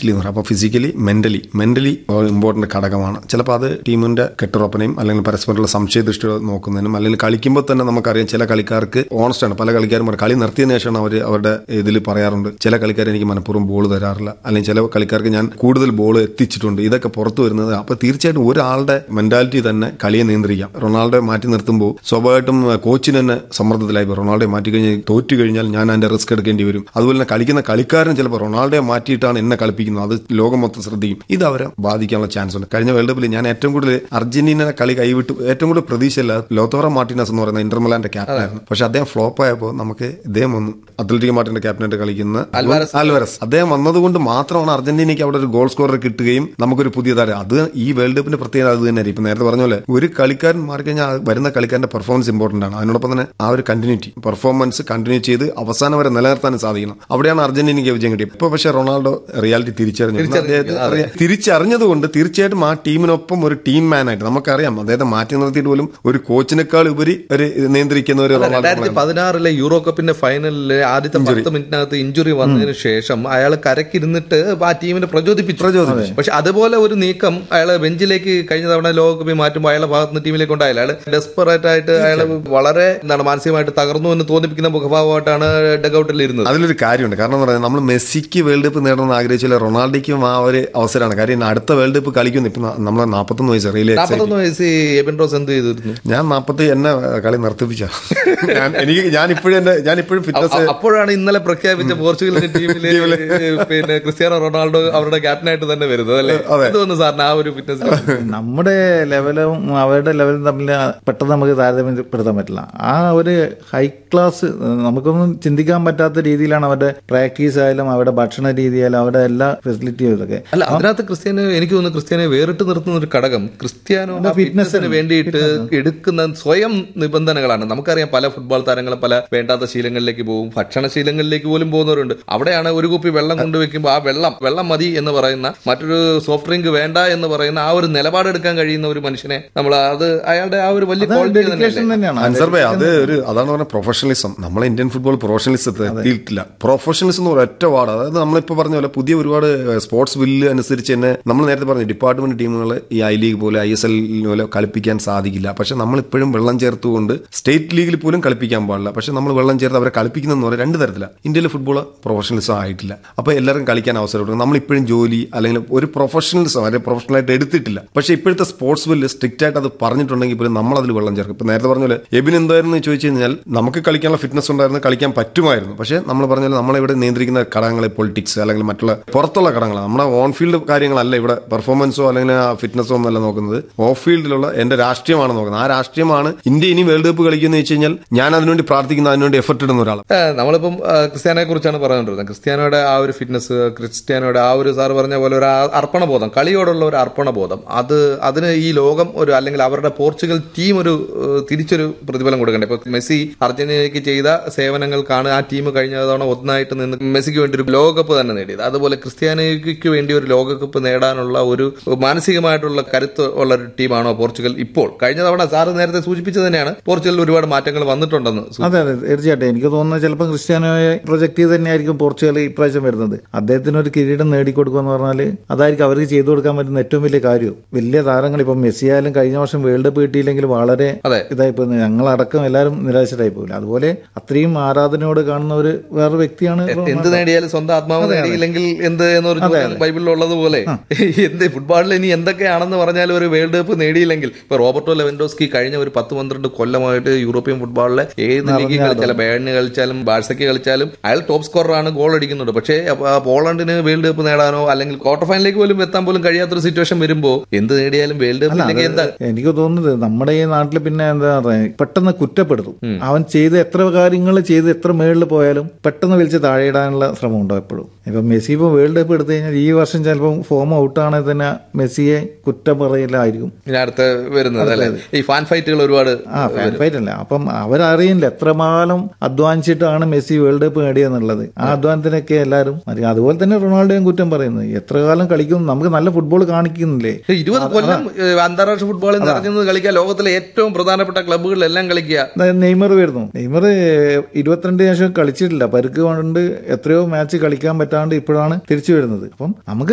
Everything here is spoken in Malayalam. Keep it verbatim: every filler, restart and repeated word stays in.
ഫിസിക്കലി എന്ന് പറയും. അപ്പോൾ ഫിസിക്കലി മെന്റലി മെന്റലി ഇമ്പോർട്ടന്റ് ഘടകമാണ്. ചിലപ്പോൾ അത് ടീമിന്റെ കെട്ടുറപ്പനെയും അല്ലെങ്കിൽ പരസ്പരമുള്ള സംശയദൃഷ്ടി നോക്കുന്നതിനും അല്ലെങ്കിൽ കളിക്കുമ്പോൾ തന്നെ നമുക്കറിയാം ചില കളിക്കാർക്ക് ഓണസ്റ്റ് ആണ്. പല കളിക്കാരും കളി നിർത്തിയതിനു ശേഷമാണ് അവർ അവരുടെ ഇതിൽ പറയാറുണ്ട് ചില കളിക്കാർ എനിക്ക് മനഃപൂർവ്വം ബോൾ തരാറില്ല, അല്ലെങ്കിൽ ചില കളിക്കാർക്ക് ഞാൻ കൂടുതൽ ബോൾ എത്തിച്ചിട്ടുണ്ട്. ഇതൊക്കെ പുറത്തു വരുന്നത് അപ്പോൾ തീർച്ചയായിട്ടും ഒരാളുടെ മെന്റാലിറ്റി തന്നെ കളിയെ നിയന്ത്രിക്കാം. റൊണാൾഡോ മാറ്റി നിർത്തുമ്പോൾ സ്വാഭാവികമായിട്ടും കോച്ചിന് തന്നെ സമ്മർദ്ദത്തിലായി. റൊണാൾഡോ മാറ്റി കഴിഞ്ഞാൽ തോറ്റു കഴിഞ്ഞാൽ ഞാൻ അതിന്റെ റിസ്ക് എടുക്കേണ്ടി വരും. അതുപോലെ തന്നെ കളിക്കുന്ന കളിക്കാരൻ ചിലപ്പോൾ റൊണാൾഡോയെ മാറ്റിയിട്ടാണ് എന്നെ കളിപ്പിക്കുന്നത്, അത് ലോകം മൊത്തം ശ്രദ്ധിക്കും. ഇത് അവരെ ബാധിക്കാനുള്ള ചാൻസ് ഉണ്ട്. കഴിഞ്ഞ വേൾഡ് കപ്പിൽ ഞാൻ ഏറ്റവും കൂടുതൽ അർജന്റീന കളി കൈവിട്ട് ഏറ്റവും കൂടുതൽ പ്രതീക്ഷയില്ല ലോത്തോറ മാർട്ടിനസ് എന്ന് പറയുന്ന ഇന്റർമിലാന്റെ ക്യാപ്റ്റനായിരുന്നു. പക്ഷെ അദ്ദേഹം ഫ്ലോപ്പ് ആയപ്പോൾ നമുക്ക് ഇദ്ദേഹം വന്നു അത്ലറ്റിക് മാർട്ടിന്റെ ക്യാപ്റ്റനായിട്ട് കളിക്കുന്ന ആൽവരസ് അദ്ദേഹം വന്നതുകൊണ്ട് മാത്രമാണ് അർജന്റീനയ്ക്ക് അവിടെ ഒരു ഗോൾ സ്കോറർ കിട്ടുകയും നമുക്കൊരു പുതിയ താരം. അത് ഈ വേൾഡ് കപ്പിന്റെ പ്രത്യേകത അത് തന്നെ. ഇപ്പൊ നേരത്തെ പറഞ്ഞ പോലെ ഒരു കളിക്കാരൻ മാറിക്കഴിഞ്ഞാൽ വരുന്ന കളിക്കാരന്റെ പെർഫോമൻസ് ഇമ്പോർട്ടന്റ് ആണ്. അതിനോടൊപ്പം തന്നെ ആ ഒരു കണ്ടിന്യൂറ്റി പെർഫോമൻസ് കണ്ടിന്യൂ ചെയ്ത് അവസാനം വരെ നിലനിർത്താനും സാധിക്കണം. അവിടെയാണ് അർജന്റീനയ്ക്ക് വിജയം കിട്ടിയത്. ഇപ്പൊ പക്ഷേ റൊണാൾഡോ റിയാലിറ്റി തിരിച്ചറിഞ്ഞു. അദ്ദേഹത്തെ തിരിച്ചറിഞ്ഞതുകൊണ്ട് തീർച്ചയായിട്ടും ആ ടീമിനൊപ്പം ഒരു ടീം മാനായിട്ട് നമുക്കറിയാം അദ്ദേഹത്തെ മാറ്റി നിർത്തിയിട്ട് പോലും ഒരു കോച്ചിനേക്കാൾ ഉപരി ഒരു നിയന്ത്രിക്കുന്ന ഒരു രണ്ടായിരത്തി പതിനാറിലെ യൂറോ കപ്പിന്റെ ഫൈനലിലെ ആദ്യത്തെ പത്ത് മിനിറ്റിനകത്ത് ഇഞ്ചുറി വന്നതിന് ശേഷം അയാൾ കരക്കിരുന്നിട്ട് ആ ടീമിനെ പ്രചോദിപ്പിച്ചു പ്രചോദിപ്പിച്ചു പക്ഷെ അതുപോലെ ഒരു നീക്കം അയാളെ ബെഞ്ചിലേക്ക് കഴിഞ്ഞ തവണ ലോകകപ്പിൽ മാറ്റുമ്പോൾ അയാളെ ഭാഗത്തുനിന്ന് ടീമിലേക്ക് ഉണ്ടായില്ല. അയാൾ ഡെസ്പറേറ്റ് ആയിട്ട് അയാൾ വളരെ എന്താണ് മാനസികമായിട്ട് തകർന്നു എന്ന് തോന്നിപ്പിക്കുന്ന മുഖഭാവമായിട്ടാണ് ഡഗൌട്ടിൽ ഇരുന്നത്. അതിലൊരു കാര്യമുണ്ട്. കാരണം എന്ന് പറഞ്ഞാൽ നമ്മൾ മെസ്സിക്ക് വേൾഡ് കപ്പ് നേടണമെന്ന് ആഗ്രഹിച്ചില്ല, റൊണാൾഡോയ്ക്കും ആ ഒരു അവസരമാണ്. കാര്യം അടുത്ത വേൾഡ് കപ്പ് കളിക്കുന്നു. ഇപ്പൊ നമ്മളെ നാപ്പത്തൊന്ന് വയസ്സ് നാപ്പത്തൊന്ന് വയസ്സ് എബിൻ റോസ് എന്ത് ചെയ്തിരുന്നു? ഞാൻ നാപ്പത്തി എന്നെ കളി നിർത്തിപ്പിച്ച എനിക്ക് ഞാൻ ഇപ്പോഴും എന്റെ ഞാൻ ഇപ്പോഴും ഫിറ്റ്നസ്. അപ്പോഴാണ് ഇന്നലെ പ്രഖ്യാപിച്ച പോർച്ചുഗലിന്റെ ടീമിലെ പിന്നെ ക്രിസ്ത്യാനോ റൊണാൾഡോ അവരുടെ ക്യാപ്റ്റനായിട്ട് തന്നെ വരുന്നത് അല്ലേ? തോന്നുന്നു സാറിന് ആ ഒരു ഫിറ്റ്നസ് നമ്മുടെ ലെവലും അവരുടെ ലെവലും തമ്മിൽ പെട്ടെന്ന് നമുക്ക് താരതമ്യപ്പെടുത്താൻ പറ്റില്ല. ആ ഒരു ഹൈ ക്ലാസ് നമുക്കൊന്നും ചിന്തിക്കാൻ പറ്റാത്ത രീതിയിലാണ് അവരുടെ പ്രാക്ടീസ് ആയാലും അവരുടെ ഭക്ഷണ രീതി ആയാലും അവരുടെ എല്ലാ ഫെസിലിറ്റിയും ഇതൊക്കെ. അല്ല, അതിനകത്ത് ക്രിസ്ത്യാനോ എനിക്ക് തോന്നുന്നു ക്രിസ്ത്യാനോ വേറിട്ട് നിർത്തുന്ന ഒരു ഘടകം ക്രിസ്ത്യാനോ ഫിറ്റ്നസിന് വേണ്ടിയിട്ട് എടുക്കുന്ന സ്വയം നിബന്ധനകളാണ്. നമുക്കറിയാം പല ഫുട്ബോൾ താരങ്ങളും പല വേണ്ടാത്ത ശീലങ്ങളിലേക്ക് പോകും, ഭക്ഷണശീലങ്ങളിലേക്ക് പോലും പോകുന്നവരുണ്ട്. അവിടെയാണ് ഒരു കുപ്പി വെള്ളം കൊണ്ടുവയ്ക്കുമ്പോൾ ആ വെള്ളം വെള്ളം മതി എന്ന് പറയുന്ന, മറ്റൊരു സോഫ്റ്റ് ഡ്രിങ്ക് വേണ്ട എന്ന് പറയുന്ന ആ ഒരു നിലപാടെടുക്കാൻ കഴിയുന്ന ഒരു മനുഷ്യനെ നമ്മൾ അത് അയാളുടെ ആ ഒരു വലിയ ക്വാളിറ്റി തന്നെയാണ്. അത് ഒരു അതാണ് പറഞ്ഞ പ്രൊഫഷണലിസം. നമ്മളെ ഇന്ത്യൻ ഫുട്ബോൾ പ്രൊഫഷണലിസത്തെ എത്തിയിട്ടില്ല. പ്രൊഫഷണലിസം എന്ന് പറയുന്ന ഒറ്റ വാർഡ്. അതായത് നമ്മളിപ്പോൾ പറഞ്ഞ പോലെ പുതിയ ഒരുപാട് സ്പോർട്സ് ബില്ല് അനുസരിച്ച് തന്നെ നമ്മൾ നേരത്തെ പറഞ്ഞു ഡിപ്പാർട്ട്മെന്റ് ടീമുകൾ ഈ ഐ ലീഗ് പോലെ ഐ എസ് എൽ പോലെ കളിപ്പിക്കാൻ സാധിക്കില്ല. പക്ഷെ നമ്മളിപ്പോഴും വെള്ളം ചേർത്തുകൊണ്ട് സ്റ്റേറ്റ് ലീഗിൽ പോലും കളിപ്പിക്കാൻ പാടില്ല. പക്ഷെ നമ്മൾ വെള്ളം ചേർത്ത് അവരെ കളിപ്പിക്കുന്നതെന്ന് പറഞ്ഞാൽ രണ്ട് തരത്തിലാണ്. ഇന്ത്യയിലെ ഫുട്ബോൾ പ്രൊഫഷണലിസം ആയിട്ടില്ല. അപ്പോൾ എല്ലാവരും കളിക്കാൻ അവസരം കൊടുക്കും. നമ്മളിപ്പോഴും ജോലി അല്ലെങ്കിൽ ഒരു പ്രൊഫഷണലിസം അല്ലെങ്കിൽ പ്രൊഫഷണലായിട്ട് എടുത്തിട്ടില്ല. പക്ഷെ ഇപ്പോഴത്തെ സ്പോർട്സ് ബില്ല് സ്ട്രിക്റ്റ് ആയിട്ട് അത് പറഞ്ഞിട്ടുണ്ടെങ്കിൽ പോലും നമ്മൾ അതിൽ വെള്ളം ചേർക്കും. ഇപ്പൊ നേരത്തെ പറഞ്ഞ പോലെ എബിൻ എന്തായിരുന്നു ചോദിച്ചു കഴിഞ്ഞാൽ നമുക്ക് കളിക്കാനുള്ള ഫിറ്റ്നസ് ഉണ്ടായിരുന്നു, കളിക്കാൻ പറ്റുമായിരുന്നു. പക്ഷെ നമ്മൾ പറഞ്ഞാൽ നമ്മളിവിടെ നിയന്ത്രിക്കുന്ന ഘടകങ്ങളെ പൊളിറ്റിക്സ് അല്ലെങ്കിൽ മറ്റുള്ള പുറത്തുള്ള ഘടകങ്ങളാണ്. നമ്മുടെ ഓൺ ഫീൽഡ് കാര്യങ്ങളല്ല ഇവിടെ പെർഫോമൻസോ അല്ലെങ്കിൽ ഫിറ്റ്നസോ ഒന്നല്ല നോക്കുന്നത്. ഓഫ് ഫീൽഡിലുള്ള എന്റെ രാഷ്ട്രീയമാണ് നോക്കുന്നത്. ആ രാഷ്ട്രീയമാണ് ഇന്ത്യ ഇനി വേൾഡ് കപ്പ് കളിക്കുന്ന വെച്ച് കഴിഞ്ഞാൽ ഞാൻ അതിനുവേണ്ടി പ്രാർത്ഥിക്കുന്ന, അതിനുവേണ്ടി എഫർട്ട് ഇടുന്ന ഒരാൾ. നമ്മളിപ്പം ക്രിസ്ത്യാനോയെ കുറിച്ചാണ് പറഞ്ഞുകൊണ്ടിരുന്നത്. ക്രിസ്ത്യാനോയുടെ ആ ഒരു ഫിറ്റ്നസ്, ക്രിസ്ത്യാനോയുടെ ആ ഒരു സാർ പറഞ്ഞ പോലെ ഒരു അർപ്പണബോധം, കളിയോടുള്ള ഒരു അർപ്പണബോധം, അത് അതിന് ഈ ലോകം ഒരു അല്ലെങ്കിൽ അവരുടെ പോർച്ചുഗൽ ടീം ഒരു തിരിച്ചൊരു പ്രതിഫലം കൊടുക്കണ്ടേ. ഇപ്പൊ മെസ്സി അർജന്റീനയ്ക്ക് ചെയ്ത സേവനങ്ങൾക്കാണ് ആ ടീം കഴിഞ്ഞ തവണ ഒന്നായിട്ട് നിന്ന് മെസ്സിക്ക് വേണ്ടി ഒരു ലോകകപ്പ് തന്നെ നേടിയത്. അതുപോലെ ക്രിസ്ത്യാനോയ്ക്ക് വേണ്ടി ഒരു ലോകകപ്പ് നേടാനുള്ള ഒരു മാനസികമായിട്ടുള്ള കരുത്ത് ഉള്ള ഒരു ടീമാണോ പോർച്ചുഗൽ ഇപ്പോൾ? കഴിഞ്ഞ തവണ സാറ് നേരത്തെ സൂചിപ്പിച്ചത് തന്നെയാണ് പോർച്ചുഗലിൽ ഒരുപാട് മാറ്റങ്ങൾ വന്നിട്ടുണ്ടെന്ന്. അതെ അതെ തീർച്ചയായിട്ടും. എനിക്ക് തോന്നുന്നത് ചിലപ്പോൾ ക്രിസ്ത്യാനോയെ പ്രൊജക്ട് ചെയ്ത് തന്നെയായിരിക്കും പോർച്ചുഗൽ ഇപ്രാവശ്യം വരുന്നത്. അദ്ദേഹത്തിന് ഒരു കിരീടം നേടിക്കൊടുക്കുക എന്ന് പറഞ്ഞാൽ അതായിരിക്കും അവർക്ക് ചെയ്തു കൊടുക്കാൻ പറ്റുന്ന ഏറ്റവും വലിയ കാര്യം. വലിയ താരങ്ങൾ ഇപ്പം മെസ്സി ആയാലും കഴിഞ്ഞ വർഷം വേൾഡ് കപ്പ് കിട്ടിയില്ലെങ്കിൽ വളരെ ഇതായി പോകുന്നത്, ഞങ്ങളടക്കം എല്ലാവരും നിരാശരായി പോകില്ല. അതുപോലെ അത്രയും ആരാധനയോട് കാണുന്ന ഒരു വേറെ വ്യക്തിയാണ്. എന്ത് നേടിയാലും സ്വന്തം ആത്മാവ് നേടിയില്ലെങ്കിൽ എന്ത് എന്നൊരു ബൈബിളിലുള്ളതുപോലെ എന്ത് ഫുട്ബോളിൽ ഇനി എന്തൊക്കെയാണെന്ന് പറഞ്ഞാലും ഒരു വേൾഡ് കപ്പ് നേടിയില്ലെങ്കിൽ ഇപ്പൊ റോബർട്ടോ ലെവൻഡോസ്കി കഴിഞ്ഞ ഒരു പത്ത് പന്ത്രണ്ട് കൊല്ലമായിട്ട് യൂറോപ്യൻ ഫുട്ബോളിലെ ഏത് ലീഗ് കളിച്ചാലും ബയണിന് കളിച്ചാലും ബാഴ്സയ്ക്ക് കളിച്ചാലും അയാൾ ടോപ്പ് സ്കോററാണ്, ഗോൾ അടിക്കുന്നുണ്ട്. പക്ഷേ പോളണ്ടിന് വേൾഡ് കപ്പ് നേടാനോ അല്ലെങ്കിൽ ക്വാർട്ടർ ഫൈനലിലേക്ക് പോലും എത്താൻ പോലും കഴിയാത്തൊരു സിറ്റുവേഷൻ വരുമ്പോൾ എന്ത് നേടിയാലും വേൾഡ് കപ്പ് ഇല്ലെങ്കിൽ എന്താ? എനിക്ക് തോന്നുന്നത് നമ്മുടെ ഈ നാട്ടിൽ പിന്നെ എന്താ പറയുക, പെട്ടെന്ന് കുറ്റപ്പെടുത്തും. അവൻ ചെയ്ത് എത്ര കാര്യങ്ങൾ ചെയ്ത് എത്ര മേളിൽ പോയാലും പെട്ടെന്ന് വിളിച്ച് താഴെയിടാനുള്ള ശ്രമം ഉണ്ടോ എപ്പോഴും? ഇപ്പൊ മെസ്സി ഇപ്പോൾ വേൾഡ് കപ്പ് എടുത്തു കഴിഞ്ഞാൽ ഈ വർഷം ചിലപ്പോൾ ഫോം ഔട്ടാണെങ്കിൽ തന്നെ മെസ്സിയെ കുറ്റം പറയില്ലായിരിക്കും അടുത്ത് വരുന്നത്. ഈ ഫാൻ ഫൈറ്റുകൾ ഒരുപാട് ആ ഫാൻ ഫൈറ്റ് അല്ല. അപ്പം അവരറിയില്ല എത്രമാനം അധ്വാനിച്ചിട്ടാണ് മെസ്സി വേൾഡ് കപ്പ് നേടിയെന്നുള്ളത്. ആ അധ്വാനത്തിനൊക്കെ എല്ലാവരും അറിയാം. അതുപോലെ തന്നെ റൊണാൾഡോയും കുറ്റം പറയുന്നത്. എത്ര കാലം കളിക്കും, നമുക്ക് നല്ല ഫുട്ബോൾ കാണിക്കുന്നില്ലേ? ഇരുപത് കൊല്ലം അന്താരാഷ്ട്ര ഫുട്ബോളിൽ നിറഞ്ഞത് കളിക്കുക, ലോകത്തിലെ ഏറ്റവും പ്രധാനപ്പെട്ട ക്ലബ്ബുകളിലെല്ലാം കളിക്കുക. നെയ്മർ വരുന്നു. നെയ്മർ ഇരുപത്തിരണ്ട് ശേഷം കളിച്ചിട്ടില്ല, പരുക്ക് കൊണ്ട് എത്രയോ മാച്ച് കളിക്കാൻ പറ്റാണ്ട് ഇപ്പോഴാണ് തിരിച്ചു വരുന്നത്. അപ്പം നമുക്ക്